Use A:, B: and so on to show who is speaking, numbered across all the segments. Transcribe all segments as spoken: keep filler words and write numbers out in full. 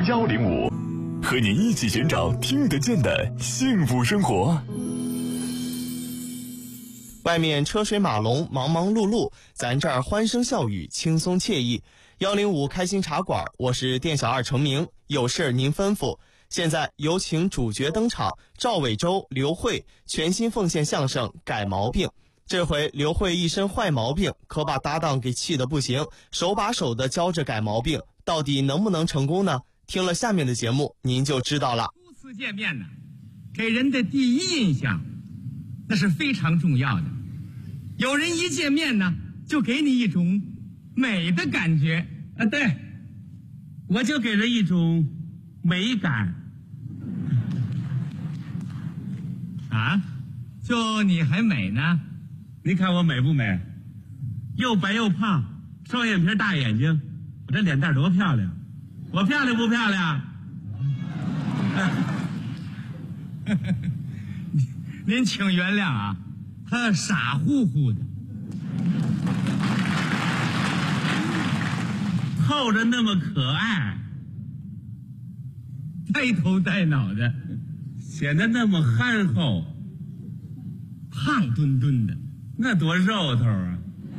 A: 幺零五，和你一起寻找听得见的幸福生活。
B: 外面车水马龙，忙忙碌碌，咱这儿欢声笑语，轻松惬意。幺零五开心茶馆，我是店小二程明，有事您吩咐。现在有请主角登场，赵伟洲、刘慧全新奉献相声《改毛病》。这回刘慧一身坏毛病，可把搭档给气得不行，手把手的教着改毛病，到底能不能成功呢？听了下面的节目，您就知道了。
C: 初次见面呢，给人的第一印象，那是非常重要的。有人一见面呢，就给你一种美的感觉
D: 啊，对，我就给人一种美感。
C: 啊，就你还美呢？
D: 你看我美不美？又白又胖，双眼皮大眼睛，我这脸蛋多漂亮！我漂亮不漂亮？
C: 您请原谅啊，他傻乎乎的，
D: 透着那么可爱，
C: 呆头呆脑的，
D: 显得那么憨厚，
C: 胖墩墩的，
D: 那多肉头啊！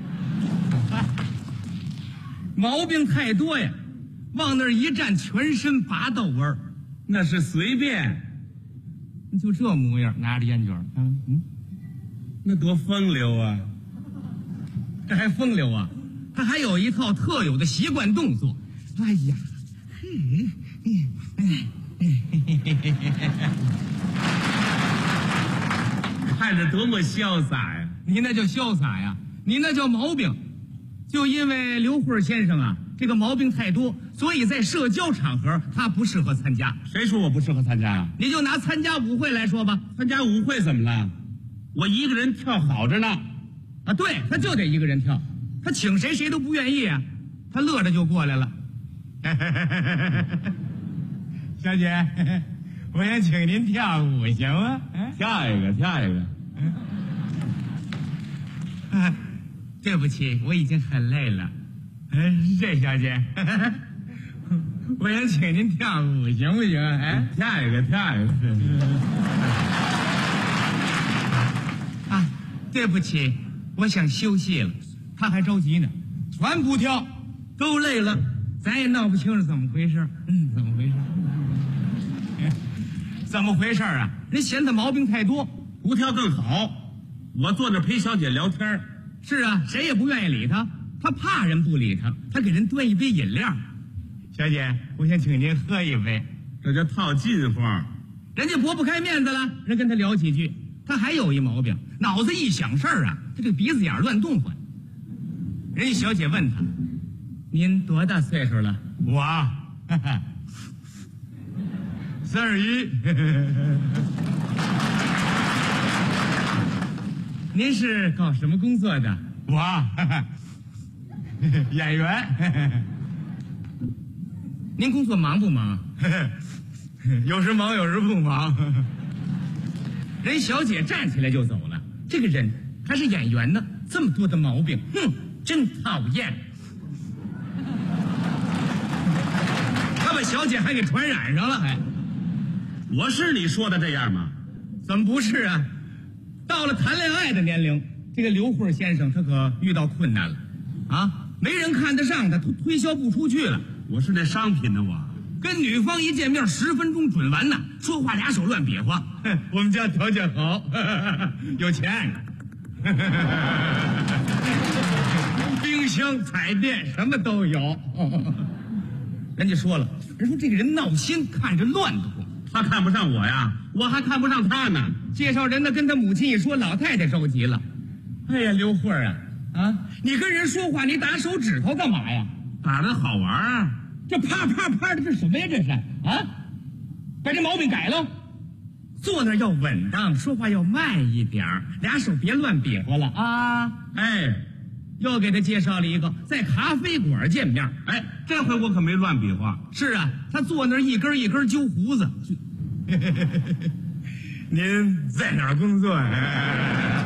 C: 毛病太多呀，往那儿一站，全身拔豆味儿，
D: 那是随便。
C: 就这模样，拿着烟卷，嗯嗯，
D: 那多风流啊！
C: 这还风流啊？他还有一套特有的习惯动作。哎呀，嘿嘿嘿嘿嘿嘿嘿，
D: 看着多么潇洒呀！
C: 你那叫潇洒呀，你那叫毛病。就因为刘慧先生啊，这个毛病太多，所以在社交场合他不适合参加。
D: 谁说我不适合参加啊？
C: 你就拿参加舞会来说吧，
D: 参加舞会怎么了？我一个人跳好着呢。
C: 啊，对，他就得一个人跳，他请谁谁都不愿意啊，他乐着就过来了。小姐，我想请您跳舞，行吗？
D: 跳一个，跳一个。
C: 啊，对不起，我已经很累了。嗯，这小姐，我想请您跳舞，行不行？哎，
D: 跳一个，跳一个。
C: 啊，对不起，我想休息了。他还着急呢，全不跳，都累了，咱也闹不清是怎么回事。嗯，怎么回事？怎么回事啊？人嫌他毛病太多，
D: 不跳更好。我坐那陪小姐聊天。
C: 是啊，谁也不愿意理他，他怕人不理他，他给人端一杯饮料。小姐，我想请您喝一杯。
D: 这叫套近乎。
C: 人家驳不开面子了，人跟他聊几句。他还有一毛病，脑子一想事儿啊，他这个鼻子眼乱动唤。人家小姐问他：“您多大岁数了？”我哈哈三十一。您是搞什么工作的？我哈哈演员。您工作忙不忙？有时忙，有时不忙。人小姐站起来就走了。这个人还是演员呢，这么多的毛病，哼，真讨厌。他把小姐还给传染上了，还。
D: 我是你说的这样吗？
C: 怎么不是啊？到了谈恋爱的年龄，这个刘慧先生他可遇到困难了，啊，没人看得上他，推销不出去了。
D: 我是那商品呢，我
C: 跟女方一见面十分钟准完呢，说话俩手乱比划。我们家条件好，有钱，冰箱、彩电什么都有。人家说了，人说这个人闹心，看着乱得慌。
D: 他看不上我呀，我还看不上他呢。
C: 介绍人呢，跟他母亲一说，老太太着急了。哎呀，刘慧啊，啊，你跟人说话，你打手指头干嘛呀？
D: 打得好玩啊！
C: 这啪啪啪的，这什么呀？这是啊，把这毛病改了。坐那儿要稳当，说话要慢一点儿，俩手别乱比划了啊！
D: 哎，
C: 又给他介绍了一个，在咖啡馆见面。
D: 哎，这回我可没乱比划。
C: 是啊，他坐那儿一根一根揪胡子。您在哪儿工作呀？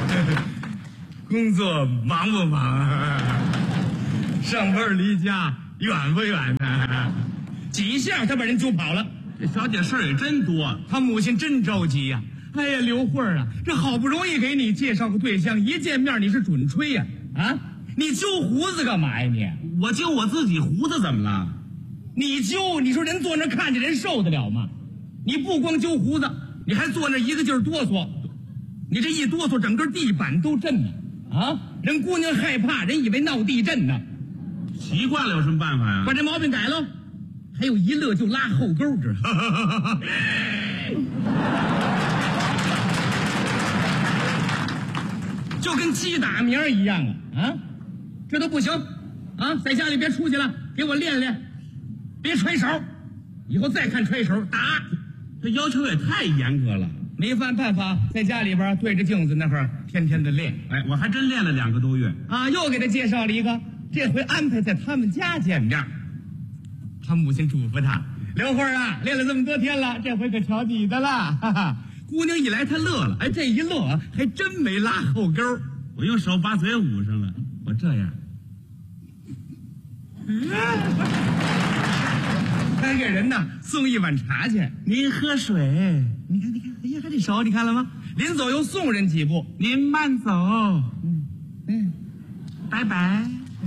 C: 工作忙不忙？上班离家远不远呢？几下他把人揪跑了。
D: 这小姐事儿也真多，
C: 他母亲真着急呀、啊！哎呀，刘慧儿啊，这好不容易给你介绍个对象，一见面你是准吹呀！啊，啊，你揪胡子干嘛呀你？
D: 我揪我自己胡子怎么了？
C: 你揪，你说人坐那看着人受得了吗？你不光揪胡子，你还坐那一个劲儿哆嗦，你这一哆嗦，整个地板都震了啊！人姑娘害怕，人以为闹地震呢。
D: 习惯了有什么办法呀？
C: 把这毛病改了。还有一乐就拉后沟，知道吗？就跟鸡打鸣一样啊！啊，这都不行啊！在家里别出去了，给我练练，别揣手，以后再看揣手打。
D: 这要求也太严格了。
C: 没办办法，在家里边对着镜子那会儿天天的练。
D: 哎，我还真练了两个多月
C: 啊！又给他介绍了一个，这回安排在他们家见面。他母亲嘱咐他。刘慧啊，练了这么多天了，这回可瞧你的了，哈哈！姑娘一来，她乐了，哎，这一乐还真没拉后沟。
D: 我用手把嘴捂上了，我这样，
C: 还给人呢送一碗茶去。
D: 您喝水。
C: 你看，你看，哎呀，这手你看了吗？临走又送人几步。
D: 您慢走。
C: 嗯嗯，
D: 拜拜。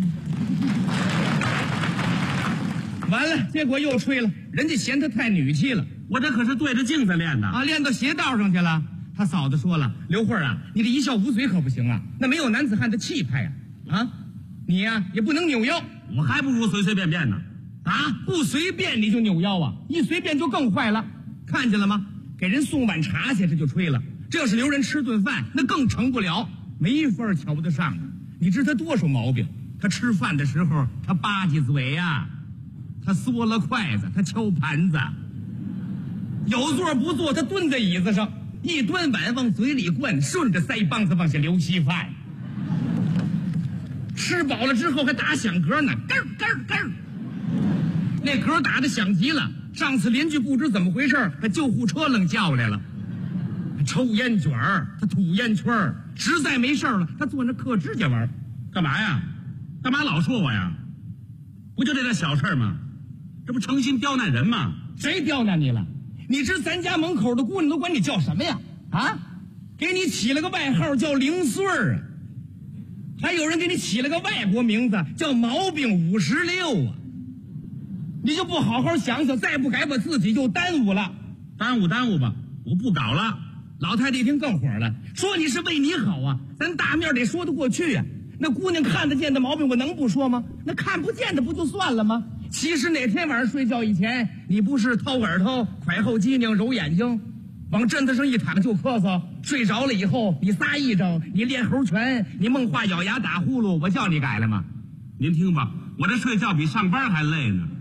C: 完了，结果又吹了，人家嫌他太女气了。
D: 我这可是对着镜子练的
C: 啊，练到邪道上去了。他嫂子说了，刘慧啊，你这一笑无嘴可不行啊，那没有男子汉的气派呀！啊，啊，你呀、啊、也不能扭腰，
D: 我还不如随随便便呢。
C: 啊，不随便你就扭腰啊，一随便就更坏了。看见了吗？给人送碗茶去，这就吹了。这要是留人吃顿饭，那更成不了，没法瞧不得上的。你知他多少毛病？他吃饭的时候，他吧唧嘴呀、啊。他缩了筷子，他敲盘子，有座不坐，他蹲在椅子上，一端碗往嘴里灌，顺着腮帮子往下流稀饭。吃饱了之后还打响嗝呢，咯咯咯，那嗝打得响极了。上次邻居不知怎么回事，把救护车愣叫来了。抽烟卷儿，他吐烟圈儿，实在没事了，他坐那刻指甲玩。
D: 干嘛呀？干嘛老说我呀？不就这点小事吗？这不诚心刁难人吗？
C: 谁刁难你了？你知咱家门口的姑娘都管你叫什么呀？啊，给你起了个外号叫零碎儿啊，还有人给你起了个外国名字叫毛病五十六啊。你就不好好想想，再不改把自己就耽误了。
D: 耽误耽误吧，我不搞了。
C: 老太太一听更火了，说你是为你好啊，咱大面得说得过去啊。那姑娘看得见的毛病，我能不说吗？那看不见的不就算了吗？其实哪天晚上睡觉以前，你不是掏耳朵、蒯后脊梁、揉眼睛，往枕头上一躺就咳嗽，睡着了以后你撒癔症，你练猴拳，你梦话咬牙打呼噜，我叫你改了吗？
D: 您听吧，我这睡觉比上班还累呢。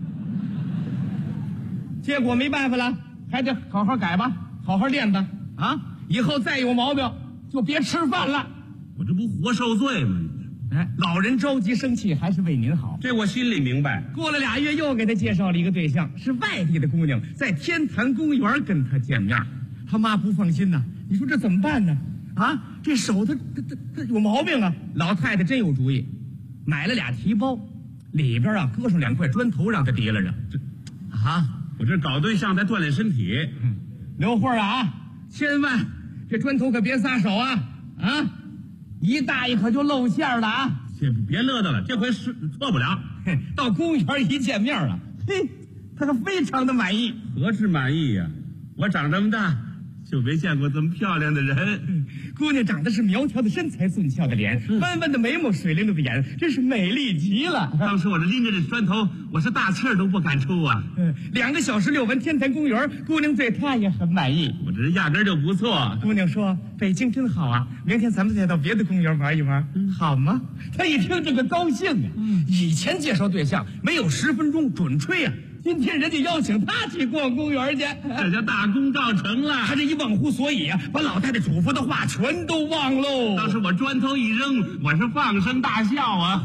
C: 结果没办法了，还得好好改吧，好好练吧。啊，以后再有毛病就别吃饭了。
D: 我这不活受罪吗？
C: 哎，老人着急生气还是为您好，
D: 这我心里明白。
C: 过了俩月，又给他介绍了一个对象，是外地的姑娘，在天坛公园跟他见面。他妈不放心呐，你说这怎么办呢？啊，这手他他他他有毛病啊！老太太真有主意，买了俩提包，里边啊搁上两块砖头，让他提了着。这啊，
D: 我这搞对象在锻炼身体。
C: 嗯，刘慧啊，千万这砖头可别撒手啊啊！一大一可就露馅了啊！
D: 别别乐的了，这回是错不了。
C: 到公园一见面了，嘿，他可非常的满意。
D: 何止满意呀、啊？我长这么大就没见过这么漂亮的人。
C: 姑娘长得是苗条的身材，俊俏的脸，弯弯的眉毛，水灵灵的眼，真是美丽极了。
D: 当时我这拎着这砖头，我是大气儿都不敢出啊。
C: 嗯，两个小时遛完天坛公园，姑娘对他也很满意。
D: 我这压根儿就不错。
C: 姑娘说：“北京真好啊，明天咱们再到别的公园玩一玩，嗯、好吗？”他一听这个高兴啊。嗯，以前介绍对象没有十分钟准吹啊。今天人家邀请他去逛公园去，
D: 这叫大功告成了。
C: 他这一忘乎所以啊，把老太太嘱咐的话全都忘喽。
D: 当时我砖头一扔，我是放声大笑啊！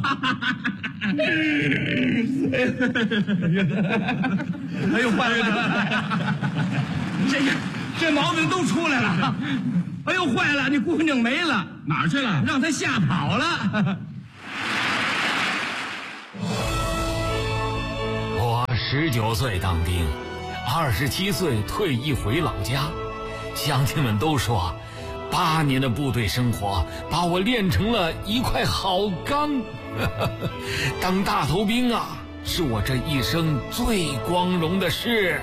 C: 哎呦，坏了坏了！这这毛病都出来了！哎呦，坏了！你姑娘没了，
D: 哪儿去了？
C: 让她吓跑了。
E: 十九岁当兵，二十七岁退役回老家。乡亲们都说，八年的部队生活把我练成了一块好钢。当大头兵啊，是我这一生最光荣的事。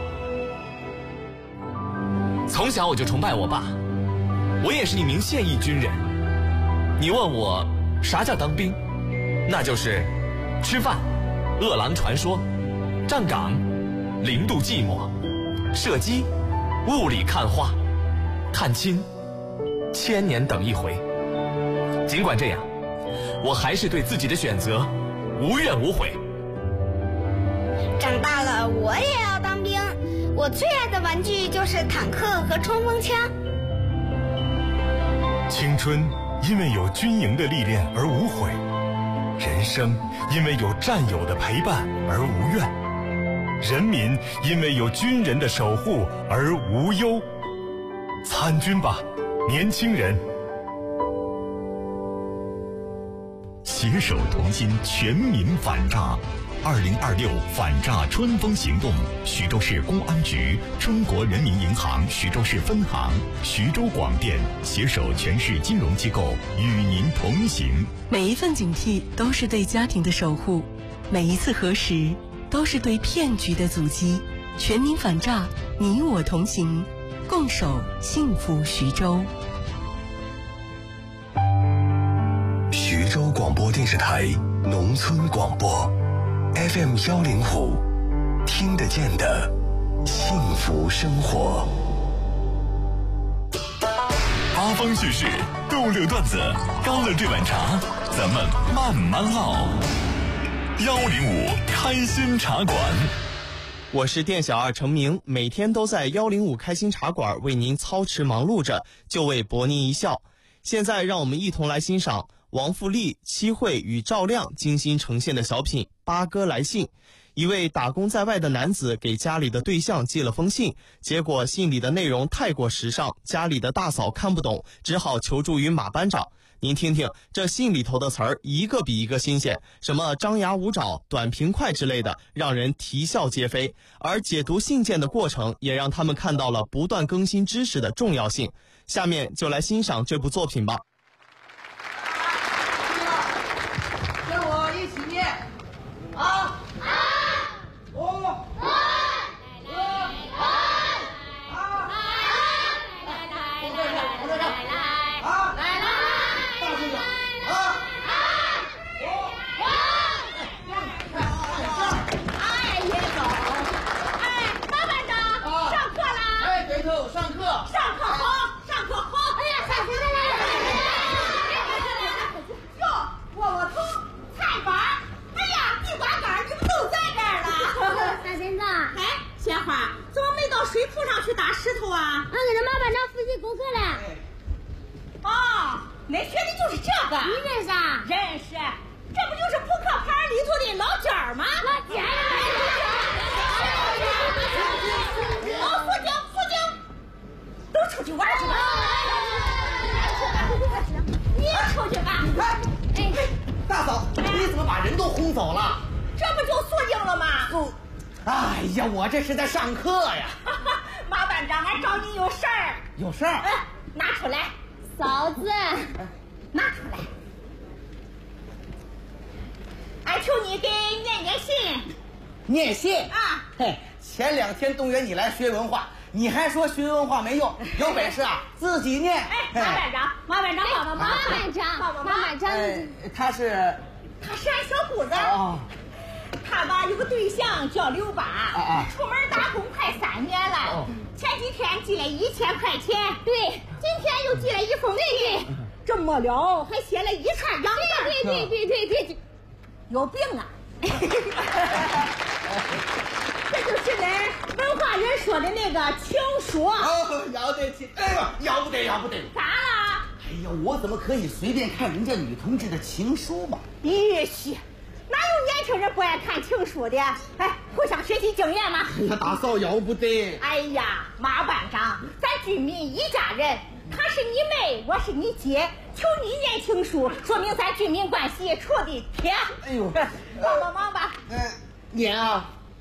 F: 从小我就崇拜我爸，我也是一名现役军人。你问我啥叫当兵，那就是吃饭、饿狼传说、站岗、零度寂寞、射击、雾里看花、探亲、千年等一回。尽管这样，我还是对自己的选择无怨无悔。
G: 长大了我也要当兵，我最爱的玩具就是坦克和冲锋枪。
A: 青春因为有军营的历练而无悔，人生因为有战友的陪伴而无怨，人民因为有军人的守护而无忧。参军吧，年轻人！携手同心，全民反诈。二零二六反诈春风行动，徐州市公安局、中国人民银行徐州市分行、徐州广电携手全市金融机构与您同行。
H: 每一份警惕都是对家庭的守护，每一次核实都是对骗局的阻击。全民反诈，你我同行，共守幸福徐州。
I: 徐州广播电视台农村广播 F M 幺零五，听得见的幸福生活。
A: 八方趣事，逗乐段子，干了这碗茶，咱们慢慢唠。幺零五开心茶馆，
B: 我是店小二程明，每天都在幺零五开心茶馆为您操持忙碌着，就为博您一笑。现在让我们一同来欣赏王富丽、戚慧与赵亮精心呈现的小品《八哥来信》。一位打工在外的男子给家里的对象寄了封信，结果信里的内容太过时尚，家里的大嫂看不懂，只好求助于马班长。您听听这信里头的词儿，一个比一个新鲜，什么张牙舞爪、短平快之类的，让人啼笑皆非。而解读信件的过程，也让他们看到了不断更新知识的重要性。下面就来欣赏这部作品吧。
J: 跟我一起念啊啊五啊五啊啊！来来来来来来来啊！来来，大声点啊啊五啊！
G: 哎，也走。哎，马班长，上课啦！
J: 哎，对头，上课。
G: 上课好，上课好。哎呀，上学来来来来来。哟，窝窝头、菜板，哎呀，地瓜干，你们都在这儿了。大仙子，哎，鲜花，怎么没到水铺上去打石头啊？俺给这马班长复习功课了。哦，恁学的就是这个。你认识啊？认识，这不就是扑克牌里头的老尖儿吗？老尖儿。哦，副警，副警，都出去玩去吧。你也出去吧。哎，
J: 大嫂，你怎么把人都轰走了？
G: 这不就肃静了吗？
J: 哦，哎呀，我这是在上课呀。
G: 马班长还找你有事儿。
J: 有事儿？
G: 哎，拿出来，嫂子，拿出来。俺求你给念念信。
J: 念信
G: 啊？
J: 嘿，前两天动员你来学文化，你还说学文化没用，有本事啊自己念。
G: 哎，马班长，马班长帮帮忙。马班长，帮帮忙。马班长，
J: 哎，他是
G: 他是俺小姑子。
J: 哦。
G: 他吧有个对象叫刘八，
J: 啊啊，
G: 出门打工快三年了。
J: 哦，
G: 前几天寄了一千块钱，对，今天又寄了一封信，这末了还写了一串洋字。对对对对对对，有病啊！这就是人文化人说的那个情书。
J: 哦，要得起，哎呀，要不得要不得。
G: 咋了？
J: 哎呀，我怎么可以随便看人家女同志的情书嘛？
G: 也许。哪有年轻人不爱看情书的？哎，互相学习经验嘛。
J: 哎呀，大嫂要不得。
G: 哎呀，马班长，咱居民一家人，她是你妹，我是你姐，求你念情书，说明咱居民关系处的铁。
J: 哎呦，
G: 帮帮忙吧。
J: 嗯，念啊。